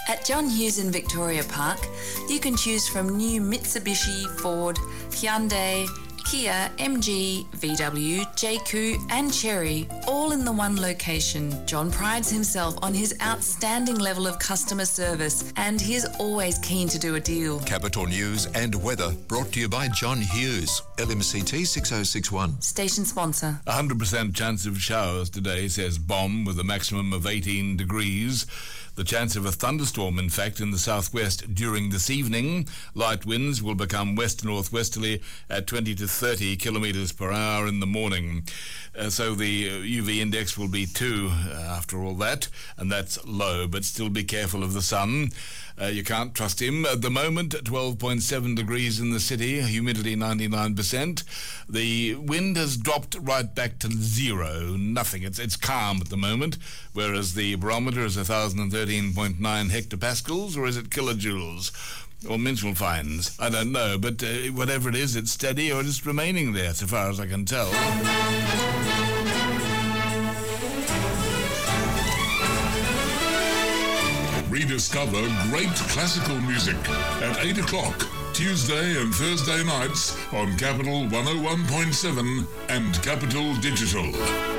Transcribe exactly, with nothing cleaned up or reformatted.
At John Hughes in Victoria Park, you can choose from new Mitsubishi, Ford, Hyundai, Kia, M G, V W, J Q and Chery, all in the one location. John prides himself on his outstanding level of customer service and he is always keen to do a deal. Capital News and weather brought to you by John Hughes, L M C T six oh six one. Station sponsor. one hundred percent chance of showers today, says BOM, with a maximum of eighteen degrees. The chance of a thunderstorm, in fact, in the southwest during this evening. Light winds will become west-northwesterly at twenty to thirty kilometres per hour in the morning. Uh, so the U V index will be two uh, after all that, and that's low, but still be careful of the sun. Uh, you can't trust him. At the moment, twelve point seven degrees in the city, humidity ninety-nine percent. The wind has dropped right back to zero, nothing. It's it's calm at the moment, whereas the barometer is one thousand thirteen point nine hectopascals, or is it kilojoules? Or mineral fines? I don't know, but uh, whatever it is, it's steady or it's remaining there, so far as I can tell. Rediscover great classical music at eight o'clock, Tuesday and Thursday nights on Capital one oh one point seven and Capital Digital.